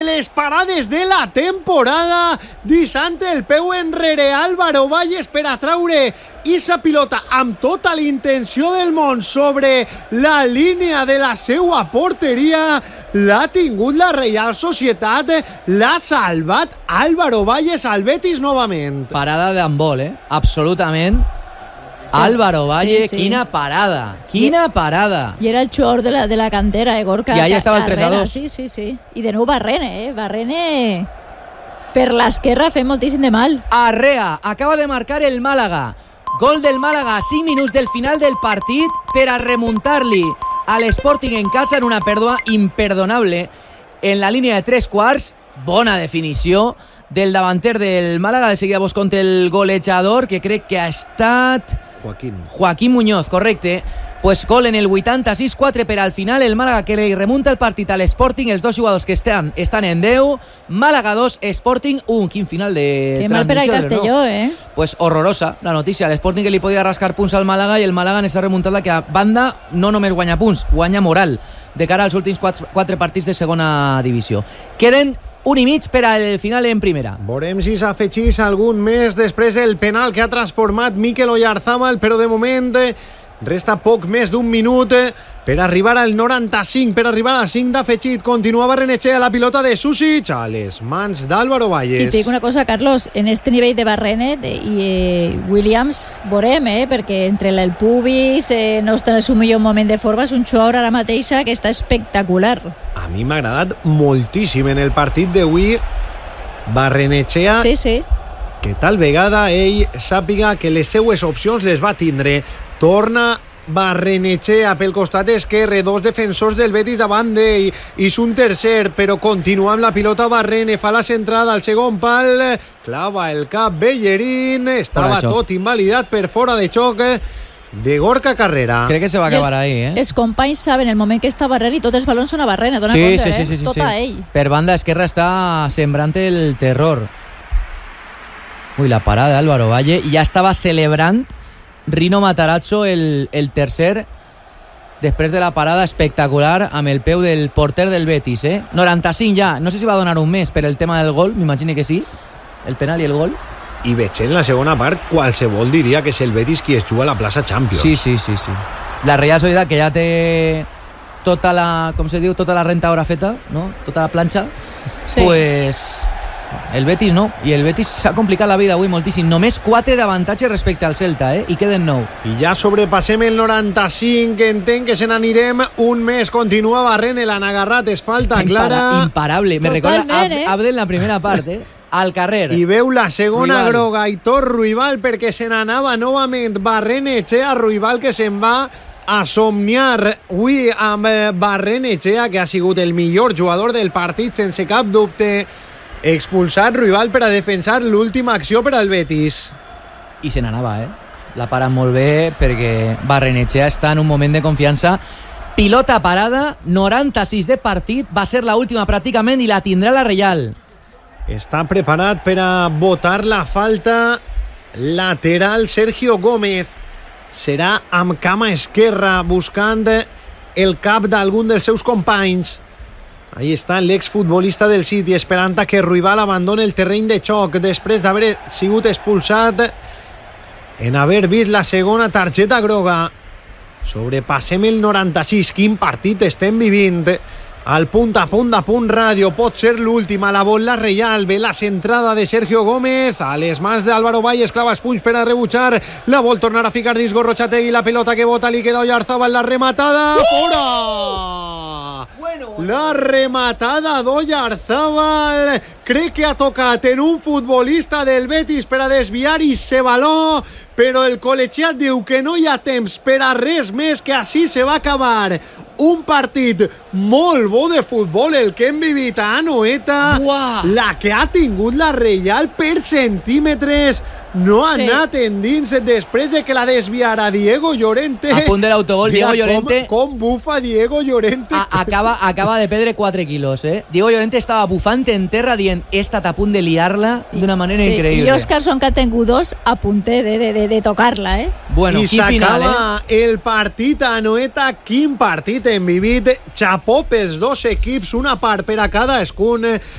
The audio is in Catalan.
les parades de la temporada. Dissant el peu enrere Álvaro Valles per a traure esa pilota amb tota la intenció del món sobre la línia de la seua porteria. L'ha tingut la Reial Societat, l'ha salvat Álvaro Valles al Betis novament. Parada d'handbol, absolutament. Álvaro Valle, sí. Quina parada. Y era el jugador de la cantera, Gorka. Y ahí estaba el 3-2. Sí. Y de nuevo Barrene, Barrene per l'esquerra fent moltíssim de mal. Arrea acaba de marcar el Málaga. Gol del Málaga a 5 minuts del final del partit per a remuntar-li a l'Sporting en casa en una pèrdua imperdonable en la línia de 3/4. Bona definició del davanter del Málaga. De seguida vos conté el golejador, que crec que ha estat Joaquín Muñoz, correcte. Pues gol en el 86-4 per al final el Málaga, que li remunta el partit a l'Sporting. Els dos jugadors que estan en 10. Málaga 2, Sporting 1. Quin final de Qué transmissió. mal per al Castelló, Pues horrorosa la notícia. L'Sporting que li podia rascar punts al Málaga, i el Málaga en esta remuntada que a banda no només guanya punts, guanya moral de cara als últims 4 partits de segona divisió. Queden 1 i mig per al final en primera. Veurem si s'afegís algun més després del penal que ha transformat Mikel Oyarzábal, però de moment resta poc més d'1 minut per arribar al 95, per arribar al 5 d'afegit. Continua Barrenechea, la pilota de Susic a les mans d'Álvaro Valles. I te dic una cosa, Carlos, en este nivell de Barrene i Williams veurem, perquè entre el pubis no està en el seu millor moment de forma. És un jugador ara mateixa que està espectacular. A mi m'ha agradat moltíssim en el partit d'avui Barrenechea. Sí. Que tal vegada ell sàpiga que les seues opcions les va tindre. Torna Barrenechea pel costat esquerre, 2 defensors del Betis davant d'ell, i un tercer, però continua amb la pilota Barrene, fa la centrada al segon pal, clava el cap Bellerín, estava tot invalidat per fora de xoc de Gorka Carrera. Crec que se va acabar ahí, Els companys saben el moment que està Barrene i tots els balons són a Barrene, dona compte, sí. Tot a ell. Per banda esquerra està sembrant el terror. Ui, la parada d'Álvaro Valle, i ja estava celebrant Rino Matarazzo el tercer després de la parada espectacular amb el peu del porter del Betis, 95 ja, no sé si va donar un mes per el tema del gol, m'imagino que sí, el penal i el gol. I veig en la segona part qualsevol diria que és el Betis qui es juga a la plaça Champions. Sí. La Real Sociedad, que ja té tota la, com se diu, tota la renta hora feta, no? Tota la planxa, sí. Pues el Betis no, i el Betis s'ha complicat la vida avui moltíssim. Només 4 d'avantatge respecte al Celta, i queden 9. I ja sobrepassem el 95, entenc que se n'anirem un mes. Continua Barrene, l'han agarrat, és falta clara. Imparable, me recorda Abde en la primera part, al carrer. I veu la segona groga, Aitor Ruibal, perquè se n'anava novament Barrenechea. Ruibal que se'n va a somniar avui amb Barrenechea, que ha sigut el millor jugador del partit sense cap dubte. Expulsat Ruibal per a defensar l'última acció per al Betis. I se n'anava, La para molt bé perquè Barrenechea està en un moment de confiança. Pilota parada, 96 de partit, va ser la última pràcticament i la tindrà la Reial. Està preparat per a botar la falta lateral Sergio Gómez. Serà amb cama esquerra, buscant el cap d'algun dels seus companys. Ahí està l'exfutbolista del City, esperant que Ruibal abandoni el terreny de xoc després d'haver sigut expulsat en haver vist la segona targeta groga. Sobrepassem el 96. Quin partit estem vivint. Al punt a punt ràdio, pot ser l'última. La vol la Reial, ve la centrada de Sergio Gómez a les mans d'Álvaro Valles, clava els punys per a rebutjar, la vol tornar a ficar dins Gorrochategui, la pilota que bota li queda Oyarzábal, la rematada fora. La rematada d'Oyarzábal, crec que ha tocat en un futbolista del Betis per a desviar i se baló, però el col·legiat diu que no hi ha temps per a res més, que així se va acabar un partit molt bo de futbol el que hem vivit a Anoeta. La que ha tingut la Reial per centímetres, no ha anat endins després de que la desviara Diego Llorente. A punt de l'autogol, Diego Llorente. Com bufa Diego Llorente. Acaba de perdre 4 quilos, Diego Llorente estava bufant en terra dient he estat a punt de liar-la d'una manera increïble. I Óscarson, que ha tingut 2 a punter de tocar-la, Bueno, i quin final, s'acaba el partit a Anoeta. Quin partit hem vivit. Xapó pels dos equips, una part per a cadascun.